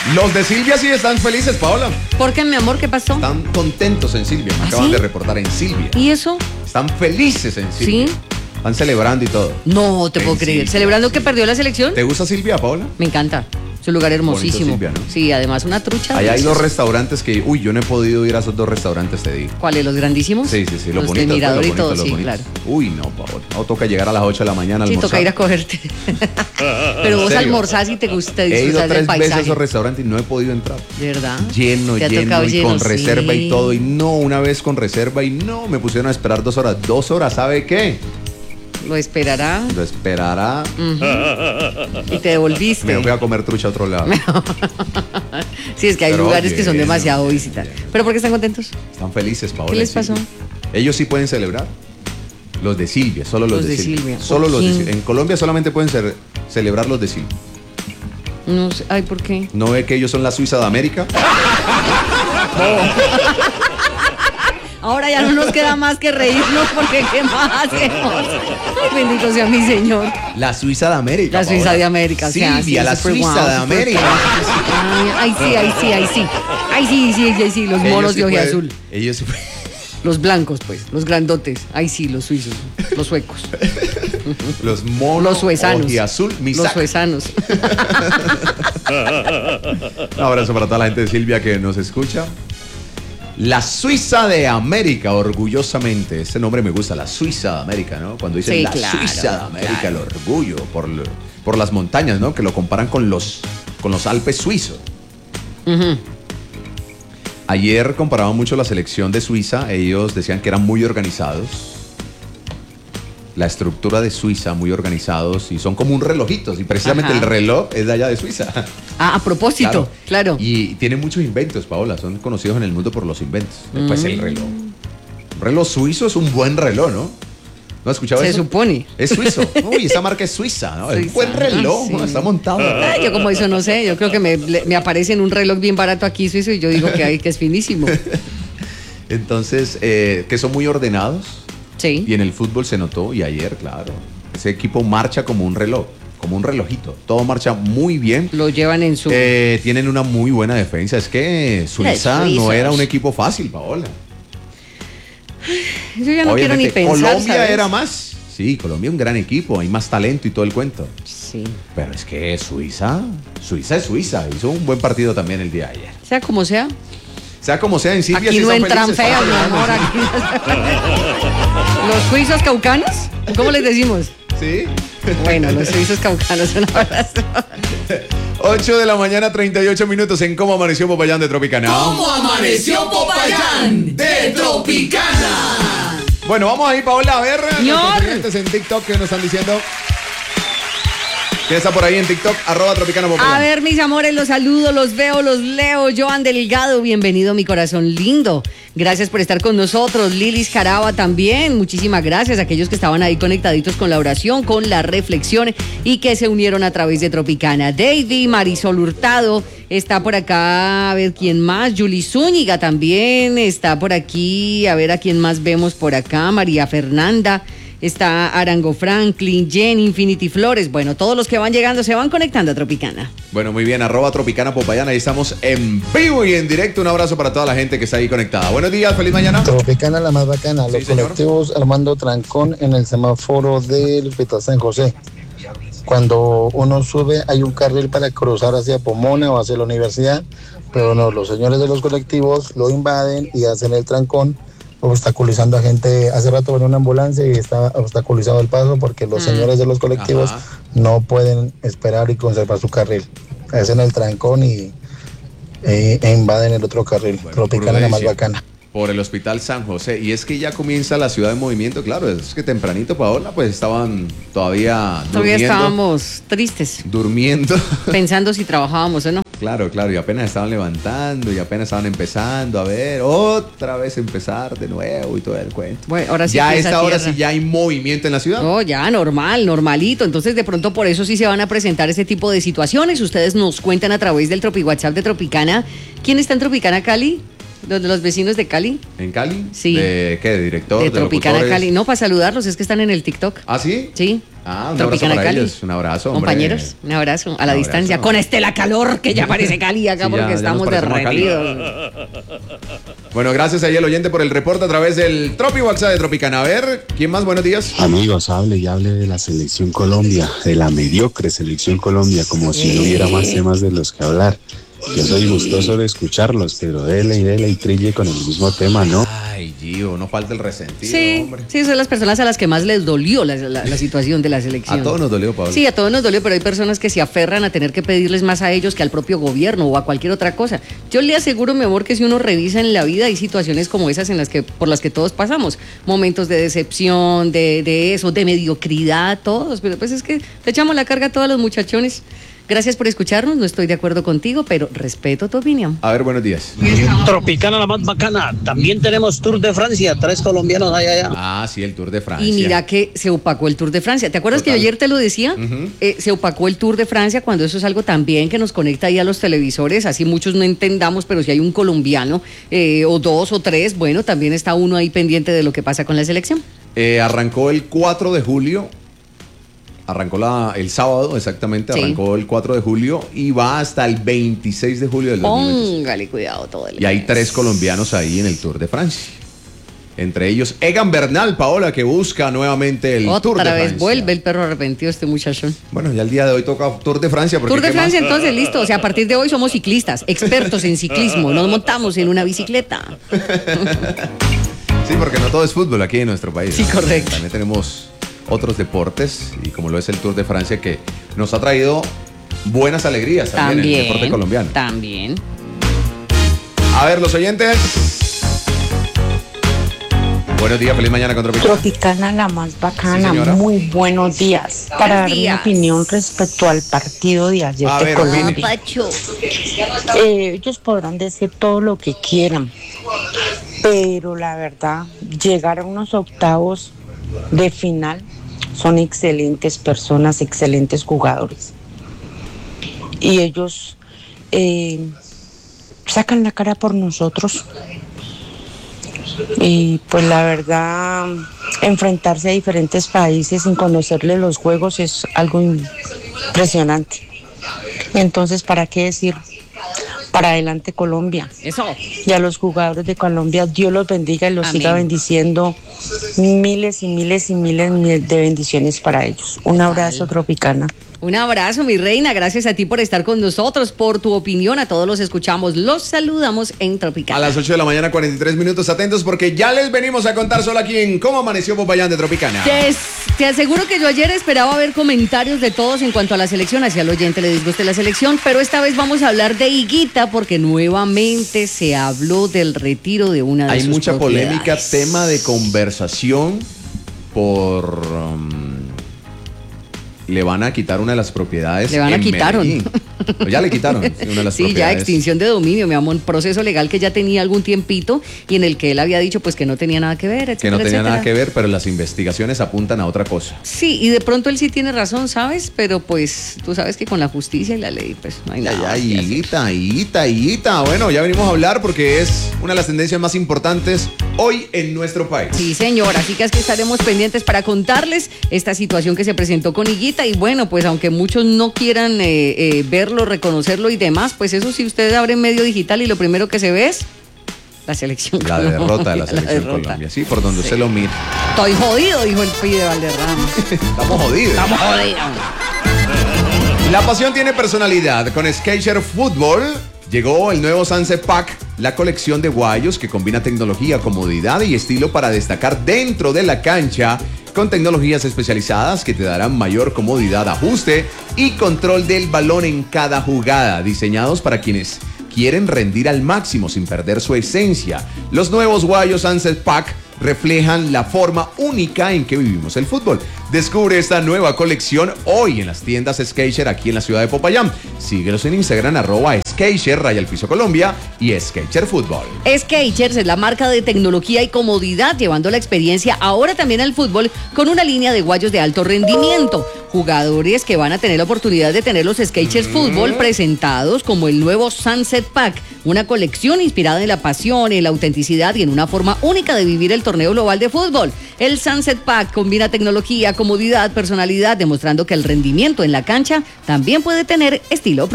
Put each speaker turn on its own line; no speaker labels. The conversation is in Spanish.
Los de Silvia sí están felices, Paola.
¿Por qué, mi amor? ¿Qué pasó?
Están contentos en Silvia. Me acaban de reportar en Silvia.
¿Y eso?
Están felices en Silvia.
¿Sí?
Están celebrando y todo.
No te puedo creer.
Silvia,
¿Celebrando que
sí.
perdió la selección?
¿Te gusta Silvia, Paola?
Me encanta. Es un lugar hermosísimo.
Silvia, ¿no?
Sí, además una trucha.
Allá hay
deliciosa.
dos restaurantes que... Uy, yo no he podido ir a esos dos restaurantes, te digo.
¿Cuáles? ¿Los grandísimos?
Sí, los
Los
bonitos.
de Mirador y todo,
los
sí,
bonitos.
claro.
Uy, no, Paola. No, toca llegar a las 8 de la mañana a
Sí,
almorzar.
toca ir a cogerte. Pero vos
serio?
almorzás y te gusta
He ido
disfrutar
3
del
veces a
paisaje.
esos restaurantes y no he podido entrar.
¿De verdad?
Lleno
¿Te ha
y
tocado lleno?
con reserva
Sí.
y todo. Y no, una vez con reserva y no, me pusieron a esperar 2 horas. 2 horas, ¿sabe qué?
Lo esperará
Lo esperará.
y te devolviste.
Me fui a comer trucha a otro lado.
Sí, es que hay
Pero
lugares que son
lleno,
demasiado visitas.
lleno.
¿Pero por qué están contentos?
Están felices, Paola.
¿Qué les
y
pasó?
Silvia. Ellos sí pueden celebrar. Los de Silvia, solo los de Silvia. Solo
¿Por
los de
qué?
Silvia. En Colombia solamente pueden celebrar los de Silvia.
No sé. Ay, ¿por qué?
¿No ve que ellos son la Suiza de América?
Ahora ya no nos queda más que reírnos porque ¿qué más hacemos? Ay, bendito sea mi Señor.
La Suiza de América.
La Suiza
Paola.
de América. O sea,
Silvia,
sí,
la
súper
Suiza
guau,
de
súper
América.
Ay, ahí sí. Ahí sí, los monos de ojo azul.
Ellos sí
Los blancos, pues, los grandotes. Ahí sí, los suizos, los suecos,
los monos
los suezanos.
azul,
Los suezanos.
Un abrazo para toda la gente de Silvia que nos escucha. La Suiza de América, orgullosamente. Ese nombre me gusta, la Suiza de América, ¿no? Cuando dicen
Sí,
la
claro,
Suiza de América,
claro.
el orgullo por las montañas, ¿no? Que lo comparan con los Alpes suizos.
Ujú.
Ayer comparaban mucho la selección de Suiza. Ellos decían que eran muy organizados. La estructura de Suiza, muy organizados. Y son como un relojito. Y precisamente
Ajá.
el reloj es de allá de Suiza.
Ah, a propósito, claro.
Y tienen muchos inventos, Paola. Son conocidos en el mundo por los inventos. Pues el reloj. Un reloj suizo es un buen reloj, ¿no? ¿No has escuchado
Se
eso?
supone.
Es suizo. Uy, esa marca es suiza, ¿no? Es un
Suiza.
buen reloj.
Sí.
¿No? Está montado.
Ay, yo como eso no sé, yo creo que me aparece en un reloj bien barato aquí suizo y yo digo que es finísimo.
Entonces, que son muy ordenados.
Sí.
Y en el fútbol se notó, y ayer, claro. Ese equipo marcha como un reloj, como un relojito. Todo marcha muy bien.
Lo llevan en su...
Tienen una muy buena defensa. Es que Suiza
Los
no
suizos.
era un equipo fácil, Paola.
Yo ya no quiero ni
Obviamente,
pensar,
Colombia
¿sabes?
era más. Sí, Colombia un gran equipo, hay más talento y todo el cuento.
Sí.
Pero es que Suiza es Suiza. Hizo un buen partido también el día de ayer.
Sea como sea,
Sea como sea, en Silvia
aquí
sí
no
están
entran
felices,
feas, mi
están
amor. Aquí... ¿Los suizos caucanos? ¿Cómo les decimos?
¿Sí?
Bueno, los suizos caucanos, un abrazo.
8 de la mañana, 38 minutos en Cómo Amaneció Popayán de Tropicana.
¿Cómo amaneció Popayán de Tropicana?
Bueno, vamos ahí, Paola, a ver
Señor.
nuestros clientes en TikTok que nos están diciendo. ¿Quién está por ahí en TikTok? @Tropicana Popayán.
A ver, mis amores, los saludo, los veo, los leo. Joan Delgado, bienvenido, mi corazón lindo. Gracias por estar con nosotros. Lilis Jaraba también. Muchísimas gracias a aquellos que estaban ahí conectaditos con la oración, con la reflexión y que se unieron a través de Tropicana. Davy, Marisol Hurtado, está por acá. A ver quién más. Julie Zúñiga también está por aquí. A ver a quién más vemos por acá. María Fernanda. Está Arango Franklin, Jen, Infinity Flores. Bueno, todos los que van llegando se van conectando a Tropicana.
Bueno, muy bien, @Tropicana Popayán. Ahí estamos en vivo y en directo. Un abrazo para toda la gente que está ahí conectada. Buenos días, feliz mañana.
Tropicana la más bacana,
Sí,
los
señor.
colectivos armando trancón en el semáforo del Hospital San José. Cuando uno sube hay un carril para cruzar hacia Pomona o hacia la universidad, pero no, los señores de los colectivos lo invaden y hacen el trancón, obstaculizando a gente. Hace rato venía una ambulancia y estaba obstaculizado el paso porque los señores de los colectivos
Ajá.
no pueden esperar y conservar su carril. Hacen el trancón e invaden el otro carril.
Bueno,
Tropicana la más
prudencia.
bacana.
Por el Hospital San José. Y es que ya comienza la ciudad en movimiento. Claro, es que tempranito, Paola, pues estaban todavía
Todavía
durmiendo.
estábamos tristes,
Durmiendo.
pensando si trabajábamos o no.
Claro, y apenas estaban levantando y apenas estaban empezando a ver, otra vez empezar de nuevo y todo el cuento.
Bueno, ahora sí
Ya a
empieza
esta hora
tierra.
sí ya hay movimiento en la ciudad.
No, ya normalito. Entonces, de pronto, por eso sí se van a presentar ese tipo de situaciones. Ustedes nos cuentan a través del Tropi WhatsApp de Tropicana. ¿Quién está en Tropicana, Cali? los vecinos de Cali.
¿En Cali?
Sí.
¿De qué? ¿De director?
De Tropicana
locutores?
Cali. No, para saludarlos, es que están en el TikTok.
¿Ah, sí?
Sí.
Ah, un
Tropicana
abrazo para
Cali.
ellos. Un abrazo, hombre.
Compañeros, un abrazo a la
Un
distancia.
abrazo.
Con Estela Calor, que ya parece Cali acá
Sí,
porque
ya nos
estamos
parecemos a Cali.
derretidos.
Bueno, gracias ahí al oyente por el reporte a través del Tropi WhatsApp de Tropicana. A ver, ¿quién más? Buenos días.
Amigos, hable y hable de la selección Colombia, de la mediocre selección Colombia, como si no hubiera más temas de los que hablar. Yo soy gustoso de escucharlos, pero dele y trille con el mismo tema, ¿no?
Ay, Gio, no falta el resentido,
Sí,
hombre.
sí, son las personas a las que más les dolió la situación de la selección.
A todos nos dolió, Pablo.
Sí, a todos nos dolió, pero hay personas que se aferran a tener que pedirles más a ellos que al propio gobierno o a cualquier otra cosa. Yo le aseguro, mi amor, que si uno revisa en la vida hay situaciones como esas por las que todos pasamos. Momentos de decepción, de eso, de mediocridad, todos. Pero pues es que le echamos la carga a todos los muchachones. Gracias por escucharnos, no estoy de acuerdo contigo, pero respeto tu opinión.
A ver, buenos días.
Tropicana la más bacana. También tenemos Tour de Francia, 3 colombianos allá.
Ah, sí, el Tour de Francia.
Y mira que se opacó el Tour de Francia. ¿Te acuerdas
Total.
que yo ayer te lo decía? Se opacó el Tour de Francia cuando eso es algo también que nos conecta ahí a los televisores. Así muchos no entendamos, pero si hay un colombiano o dos o tres, bueno, también está uno ahí pendiente de lo que pasa con la selección.
Arrancó el 4 de julio. Arrancó el sábado, exactamente,
Sí.
arrancó el 4 de julio y va hasta el 26 de julio del 2026.
Póngale cuidado todo el
Y hay
mes.
3 colombianos ahí en el Tour de Francia. Entre ellos, Egan Bernal, Paola, que busca nuevamente el Tour de
Otra
Francia.
vez vuelve el perro arrepentido este muchachón.
Bueno, ya el día de hoy toca Tour de Francia. Porque
Tour de
¿qué más?
Francia, entonces, listo. O sea, a partir de hoy somos ciclistas, expertos en ciclismo. Nos montamos en una bicicleta.
Sí, porque no todo es fútbol aquí en nuestro país.
Sí,
¿no?
correcto.
También tenemos otros deportes, y como lo es el Tour de Francia, que nos ha traído buenas alegrías también en el deporte colombiano.
También.
A ver, los oyentes. Buenos días, feliz mañana con Tropicana.
Tropicana la más bacana,
Sí, señora.
muy buenos días. Para dar mi
días.
opinión respecto al partido de ayer
A
de
ver,
Colombia.
opine.
Pacho.
Ellos podrán decir todo lo que quieran, pero la verdad, llegar a unos octavos de final son excelentes personas, excelentes jugadores. Y ellos sacan la cara por nosotros. Y pues la verdad, enfrentarse a diferentes países sin conocerle los juegos es algo impresionante. Entonces, ¿para qué decir? Para adelante Colombia.
Eso.
Y a los jugadores de Colombia, Dios los bendiga y los
Amén.
siga bendiciendo. Miles y miles y miles de bendiciones para ellos. Un abrazo, Tropicana.
Un abrazo, mi reina. Gracias a ti por estar con nosotros, por tu opinión. A todos los escuchamos. Los saludamos en
A
Tropicana.
las 8 de la mañana, 43 minutos. Atentos porque ya les venimos a contar solo aquí en Cómo Amaneció Popayán de Tropicana.
Te aseguro que yo ayer esperaba ver comentarios de todos en cuanto a la selección. Hacia el oyente le disguste la selección, pero esta vez vamos a hablar de Higuita porque nuevamente se habló del retiro de una de
Hay
sus
mucha polémica,
propiedades.
tema de conversación por... le van a quitar una de las propiedades.
Le van a
en
quitar,
Medellín. Pues ya le quitaron una de las
Sí, ya
propiedades.
extinción de dominio, mi amor, un proceso legal que ya tenía algún tiempito y en el que él había dicho pues que no tenía nada que ver, etcétera,
Que no tenía
etcétera.
nada que ver, pero las investigaciones apuntan a otra cosa.
Sí, y de pronto él sí tiene razón, ¿sabes? Pero pues tú sabes que con la justicia y la ley pues no hay nada.
Ay,
más que hacer.
Higuita. Bueno, ya venimos a hablar porque es una de las tendencias más importantes hoy en nuestro país.
Sí, señor, así que es que estaremos pendientes para contarles esta situación que se presentó con Higuita y bueno, pues aunque muchos no quieran verlo, reconocerlo y demás, pues eso sí, usted abre medio digital y lo primero que se ve es la selección
La
Colombia.
derrota de la selección
derrota.
Colombia. Sí, por donde usted lo mira.
Estoy jodido, dijo el pibe Valderrama.
Estamos jodidos.
Estamos jodidos.
La pasión tiene personalidad. Con Skechers Fútbol llegó el nuevo Sunset Pack, la colección de guayos que combina tecnología, comodidad y estilo para destacar dentro de la cancha, con tecnologías especializadas que te darán mayor comodidad, ajuste y control del balón en cada jugada, diseñados para quienes quieren rendir al máximo sin perder su esencia. Los nuevos guayos Sunset Pack reflejan la forma única en que vivimos el fútbol. Descubre esta nueva colección hoy en las tiendas Skechers aquí en la ciudad de Popayán. Síguelos en Instagram @ Skechers, Raya el Piso Colombia y Skechers Fútbol.
Skechers es la marca de tecnología y comodidad, llevando la experiencia ahora también al fútbol con una línea de guayos de alto rendimiento. Jugadores que van a tener la oportunidad de tener los Skechers Fútbol presentados como el nuevo Sunset Pack, una colección inspirada en la pasión, en la autenticidad y en una forma única de vivir el torneo global de fútbol. El Sunset Pack combina tecnología, comodidad, personalidad, demostrando que el rendimiento en la cancha también puede tener estilo propio.